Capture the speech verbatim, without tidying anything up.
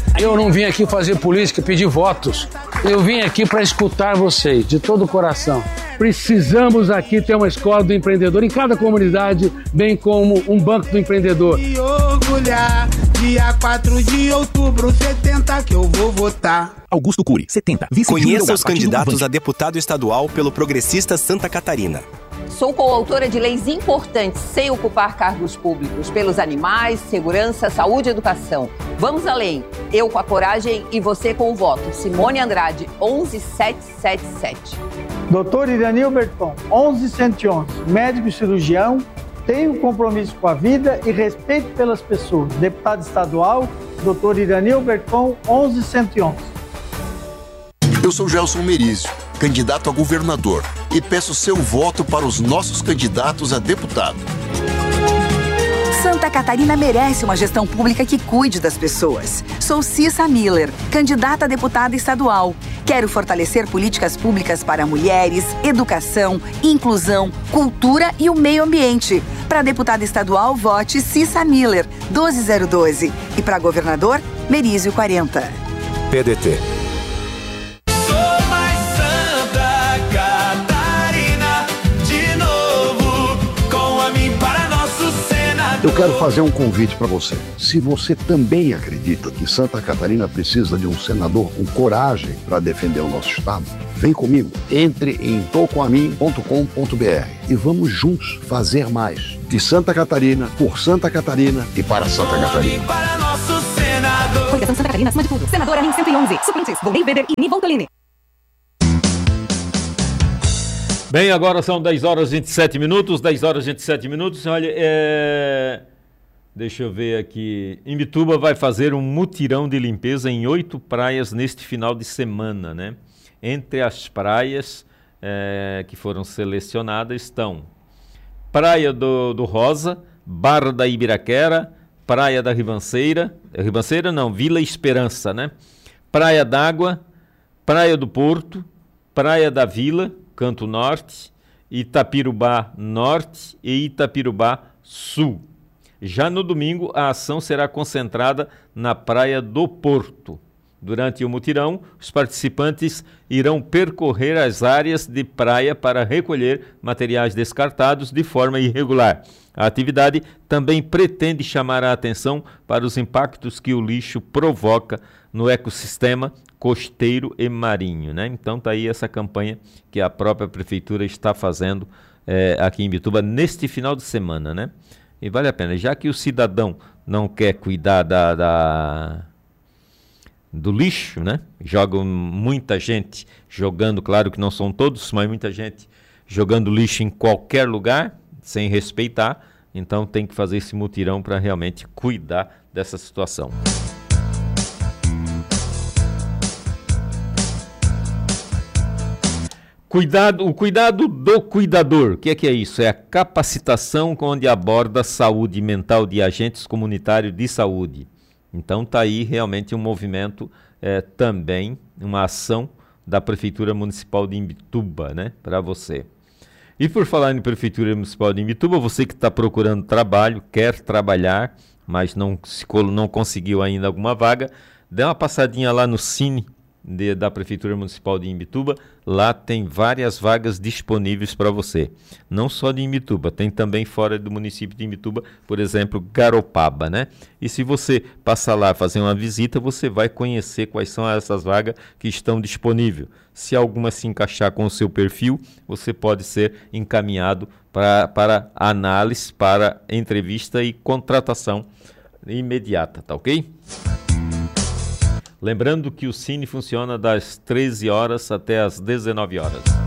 Eu não vim aqui fazer política, pedir votos. Eu vim aqui para escutar vocês, de todo o coração. Precisamos aqui ter uma escola do empreendedor em cada comunidade, bem como um banco do empreendedor. E orgulhar, dia quatro de outubro, setenta que eu vou votar. Augusto Cury, setenta. Conheça os candidatos a deputado estadual pelo Progressista Santa Catarina. Sou coautora de leis importantes sem ocupar cargos públicos, pelos animais, segurança, saúde e educação. Vamos além. Eu com a coragem e você com o voto. Simone Andrade, onze mil setecentos e setenta e sete. doutor Iranil Berton, onze mil cento e onze. Médico e cirurgião, tenho compromisso com a vida e respeito pelas pessoas. Deputado estadual, doutor Iranil Berton, onze mil cento e onze. Eu sou Gelson Merizio, candidato a governador, e peço seu voto para os nossos candidatos a deputado. Santa Catarina merece uma gestão pública que cuide das pessoas. Sou Cissa Miller, candidata a deputada estadual. Quero fortalecer políticas públicas para mulheres, educação, inclusão, cultura e o meio ambiente. Para deputada estadual, vote Cissa Miller, doze mil doze. E para governador, Merizio quarenta. P D T. Eu quero fazer um convite para você. Se você também acredita que Santa Catarina precisa de um senador com coragem para defender o nosso estado, vem comigo. Entre em tô com a mim ponto com ponto b r e vamos juntos fazer mais. De Santa Catarina, por Santa Catarina e para Santa Catarina. Coligação Santa Catarina acima de tudo. Senadora Anin cento e onze. Suplentes, Volney Weber e Nival Tolini. Bem, agora são dez horas e vinte e sete minutos, dez horas e vinte e sete minutos. Olha, é... deixa eu ver aqui. Imbituba vai fazer um mutirão de limpeza em oito praias neste final de semana, né? Entre as praias é, que foram selecionadas estão Praia do, do Rosa, Barra da Ibiraquera, Praia da Ribanceira, Ribanceira não, Vila Esperança, né? Praia d'Água, Praia do Porto, Praia da Vila, Canto Norte, Itapirubá Norte e Itapirubá Sul. Já no domingo, a ação será concentrada na Praia do Porto. Durante o mutirão, os participantes irão percorrer as áreas de praia para recolher materiais descartados de forma irregular. A atividade também pretende chamar a atenção para os impactos que o lixo provoca no ecossistema costeiro e marinho, né? Então está aí essa campanha que a própria prefeitura está fazendo é, aqui em Imbituba neste final de semana, né? E vale a pena, já que o cidadão não quer cuidar da, da, do lixo, né? Joga muita gente jogando, claro que não são todos, mas muita gente jogando lixo em qualquer lugar, sem respeitar, então tem que fazer esse mutirão para realmente cuidar dessa situação. Cuidado, o cuidado do cuidador, o que é que é isso? É a capacitação onde aborda a saúde mental de agentes comunitários de saúde. Então está aí realmente um movimento, é, também uma ação da Prefeitura Municipal de Imbituba, né, para você. E por falar em Prefeitura Municipal de Imbituba, você que está procurando trabalho, quer trabalhar, mas não, se, não conseguiu ainda alguma vaga, dê uma passadinha lá no Cine De, da Prefeitura Municipal de Imbituba. Lá tem várias vagas disponíveis para você, não só de Imbituba, tem também fora do município de Imbituba, por exemplo, Garopaba, né? E se você passar lá fazer uma visita, você vai conhecer quais são essas vagas que estão disponíveis. Se alguma se encaixar com o seu perfil, você pode ser encaminhado pra, para análise, para entrevista e contratação imediata, tá ok? Lembrando que o Cine funciona das treze horas até as dezenove horas.